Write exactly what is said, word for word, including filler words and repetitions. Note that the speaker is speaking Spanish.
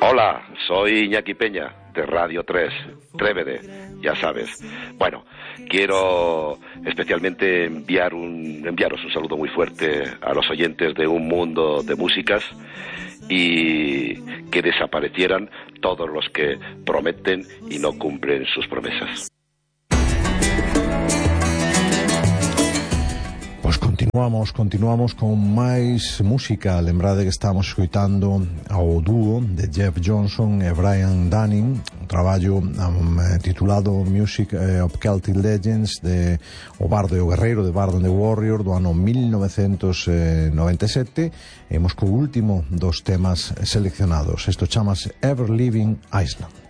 Hola, soy Iñaki Peña, de Radio tres, Trévede, ya sabes. Bueno, quiero especialmente enviar un, enviaros un saludo muy fuerte a los oyentes de Un Mundo de Músicas y que desaparecieran todos los que prometen y no cumplen sus promesas. Pois continuamos, continuamos con máis música. Lembrade que estamos escoitando ao dúo de Jeff Johnson e Brian Dunning, un traballo um, titulado Music of Celtic Legends, de o Bardo e o Guerreiro, de Bard and the Warrior, do ano mil novecentos noventa e sete. E imos co último dos temas seleccionados. Isto chamase Ever Living Iceland.